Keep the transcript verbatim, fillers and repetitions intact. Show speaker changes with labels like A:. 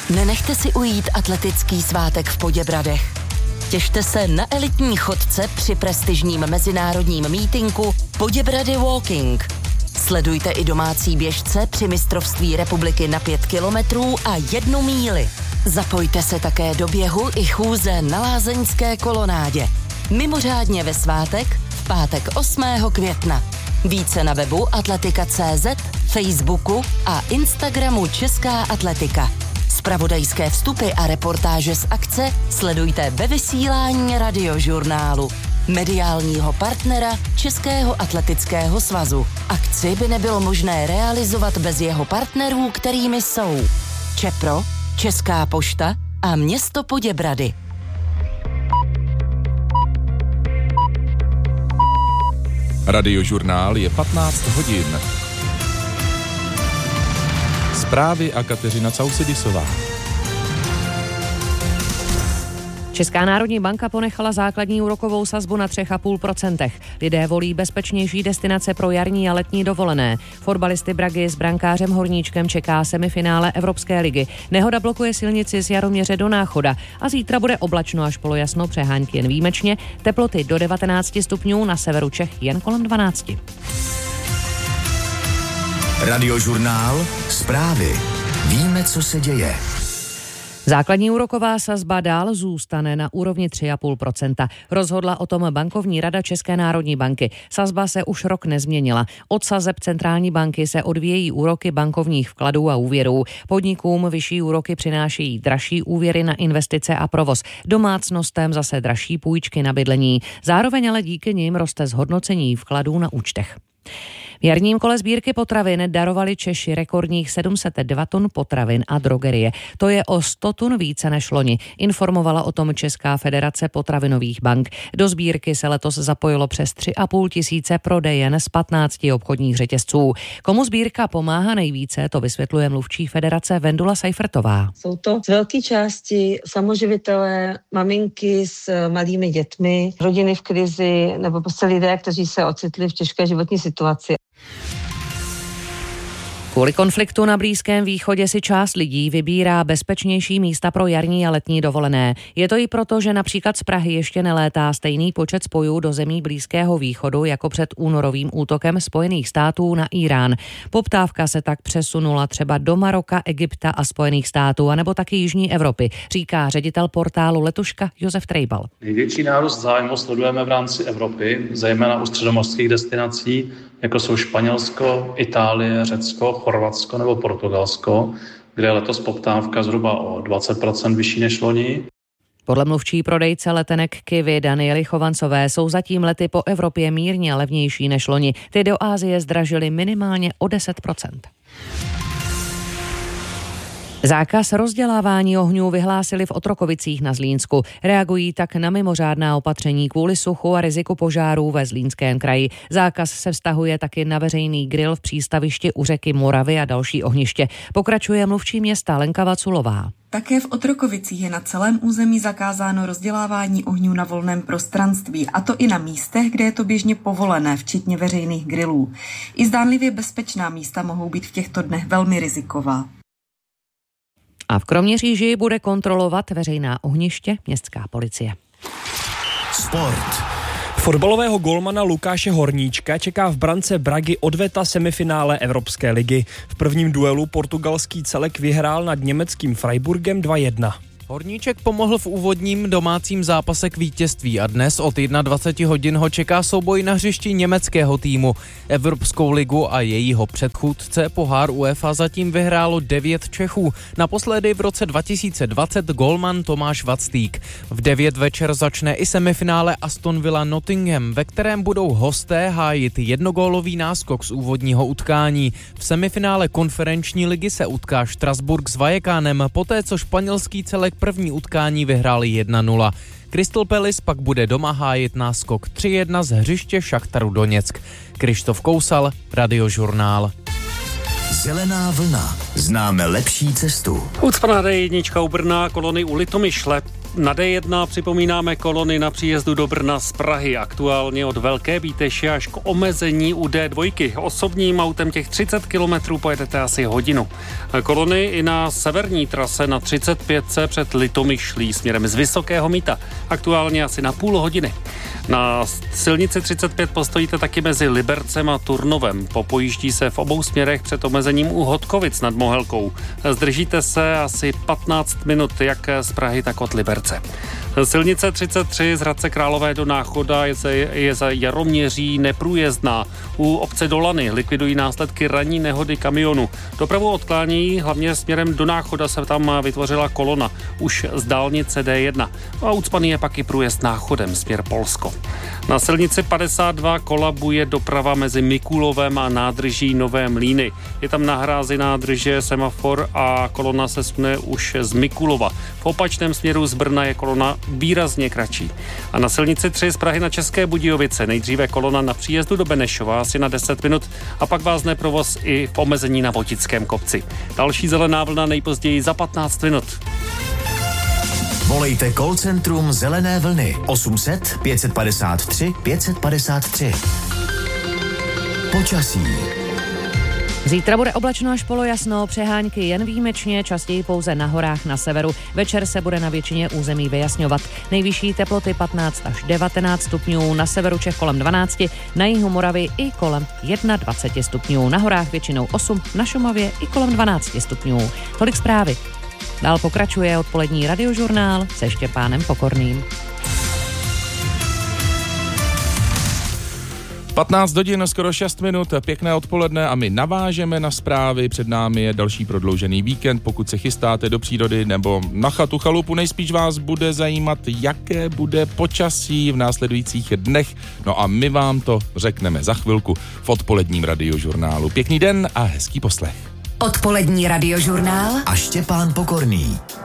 A: Nenechte si ujít atletický svátek v Poděbradech. Těšte se na elitní chodce při prestižním mezinárodním mítinku Poděbrady Walking. Sledujte i domácí běžce při mistrovství republiky na pět kilometrů a jednu míli. Zapojte se také do běhu i chůze na lázeňské kolonádě. Mimořádně ve svátek v pátek osmého května. Více na webu atletika tečka cé zet, Facebooku a Instagramu Česká atletika. Zpravodajské vstupy a reportáže z akce sledujte ve vysílání Radiožurnálu, mediálního partnera Českého atletického svazu. Akci by nebylo možné realizovat bez jeho partnerů, kterými jsou Čepro, Česká pošta a město Poděbrady.
B: Radiožurnál je patnáct hodin. Zprávy a Kateřina Causidisová.
C: Česká národní banka ponechala základní úrokovou sazbu na tři celá pět procenta. Lidé volí bezpečnější destinace pro jarní a letní dovolené. Fotbalisty Bragy s brankářem Horníčkem čeká semifinále Evropské ligy. Nehoda blokuje silnici z Jaroměře do Náchoda a zítra bude oblačno až polojasno, přehánky jen výjimečně. Teploty do devatenáct stupňů, na severu Čech jen kolem dvanáct.
D: Radiožurnál, zprávy. Víme, co se děje.
C: Základní úroková sazba dál zůstane na úrovni tři celá pět procenta. Rozhodla o tom bankovní rada České národní banky. Sazba se už rok nezměnila. Od sazeb centrální banky se odvíjejí úroky bankovních vkladů a úvěrů. Podnikům vyšší úroky přinášejí dražší úvěry na investice a provoz. Domácnostem zase dražší půjčky na bydlení. Zároveň ale díky nim roste zhodnocení vkladů na účtech. V jarním kole sbírky potravin darovali Češi rekordních sedm set dva tun potravin a drogerie. To je o sto tun více než loni, informovala o tom Česká federace potravinových bank. Do sbírky se letos zapojilo přes tři a půl tisíce prodejen z patnácti obchodních řetězců. Komu sbírka pomáhá nejvíce, to vysvětluje mluvčí federace Vendula Seifertová.
E: Jsou to z velké části samoživitelé, maminky s malými dětmi, rodiny v krizi nebo prostě lidé, kteří se ocitli v těžké životní situaci.
C: Kvůli konfliktu na Blízkém východě si část lidí vybírá bezpečnější místa pro jarní a letní dovolené. Je to i proto, že například z Prahy ještě nelétá stejný počet spojů do zemí Blízkého východu jako před únorovým útokem Spojených států na Irán. Poptávka se tak přesunula třeba do Maroka, Egypta a Spojených států, anebo taky Jižní Evropy, říká ředitel portálu Letuška Josef Trejbal.
F: Největší nárůst zájmu sledujeme v rámci Evropy, zejména u středomořských destinací, jako jsou Španělsko, Itálie, Řecko, Chorvatsko nebo Portugalsko, kde je letos poptávka zhruba o dvacet procent vyšší než loni.
C: Podle mluvčí prodejce letenek Kivy Daniely Chovancové jsou zatím lety po Evropě mírně levnější než loni. Ty do Asie zdražily minimálně o deset procent. Zákaz rozdělávání ohňů vyhlásili v Otrokovicích na Zlínsku. Reagují tak na mimořádná opatření kvůli suchu a riziku požárů ve Zlínském kraji. Zákaz se vztahuje taky na veřejný grill v přístavišti u řeky Moravy a další ohniště. Pokračuje mluvčí města Lenka Vaculová.
G: Také v Otrokovicích je na celém území zakázáno rozdělávání ohňů na volném prostranství, a to i na místech, kde je to běžně povolené, včetně veřejných grillů. I zdánlivě bezpečná místa mohou být v těchto dnech velmi riziková.
C: A v Kroměříži bude kontrolovat veřejná ohniště městská policie.
D: Sport.
H: Fotbalového golmana Lukáše Horníčka čeká v brance Bragy odveta semifinále Evropské ligy. V prvním duelu portugalský celek vyhrál nad německým Freiburgem dva jedna.
I: Horníček pomohl v úvodním domácím zápase k vítězství a dnes od dvacet jedna hodin ho čeká souboj na hřišti německého týmu. Evropskou ligu a jejího předchůdce pohár UEFA zatím vyhrálo devět Čechů. Naposledy v roce dva tisíce dvacet golman Tomáš Vactík. V devět večer začne i semifinále Aston Villa Nottingham, ve kterém budou hosté hájit jednogólový náskok z úvodního utkání. V semifinále konferenční ligy se utká Štrasburg s Vallecánem, poté co španělský celek první utkání vyhráli jedna nula. Crystal Palace pak bude doma hájit náskok tři jedna z hřiště Šachtaru Doněck. Krištof Kousal, Radiožurnál.
D: Zelená vlna. Známe lepší cestu.
J: Ucpaná D jedna u Brna, kolony u Litomyšle. Na D jedna připomínáme kolony na příjezdu do Brna z Prahy. Aktuálně od Velké Bíteše až k omezení u D dva. Osobním autem těch třicet kilometrů pojedete asi hodinu. Kolony i na severní trase na třicet pět před Litomyšlí směrem z Vysokého Mýta. Aktuálně asi na půl hodiny. Na silnici třicet pět postojíte taky mezi Libercem a Turnovem. Popojíždí se v obou směrech před omezením u Hodkovic nad Mohelkou. Zdržíte se asi patnáct minut jak z Prahy, tak od Liberce. Silnice třicet tři z Hradce Králové do Náchoda je, je za Jaroměří neprůjezdná. U obce Dolany likvidují následky ranní nehody kamionu. Dopravu odklání hlavně směrem do Náchoda, se tam vytvořila kolona už z dálnice D jedna. A ucpaný je pak i průjezd Náchodem směr Polsko. Na silnici padesát dva kolabuje doprava mezi Mikulovem a nádrží Nové Mlýny. Je tam na hrázi nádrže semafor a kolona se sune už z Mikulova. V opačném směru z Brna je kolona výrazně kratší. A na silnici tři z Prahy na České Budějovice nejdříve kolona na příjezdu do Benešova asi na deset minut a pak vázne provoz i v omezení na Votickém kopci. Další zelená vlna nejpozději za patnáct minut.
D: Volejte call centrum Zelené vlny osm set pět padesát tři pět padesát tři. Počasí.
C: Zítra bude oblačno až polojasno, přehánky jen výjimečně, častěji pouze na horách na severu. Večer se bude na většině území vyjasňovat. Nejvyšší teploty patnáct až devatenáct stupňů, na severu Čech kolem dvanáct, na jihu Moravy i kolem dvacet jedna stupňů, na horách většinou osm, na Šumavě i kolem dvanáct stupňů. Tolik zprávy. Dál pokračuje odpolední radiožurnál se Štěpánem Pokorným.
B: patnáct hodin, skoro šest minut, pěkné odpoledne a my navážeme na zprávy. Před námi je další prodloužený víkend. Pokud se chystáte do přírody nebo na chatu, chalupu, nejspíš vás bude zajímat, jaké bude počasí v následujících dnech. No a my vám to řekneme za chvilku v odpoledním radiožurnálu. Pěkný den a hezký poslech.
A: Odpolední radiožurnál
D: a Štěpán Pokorný.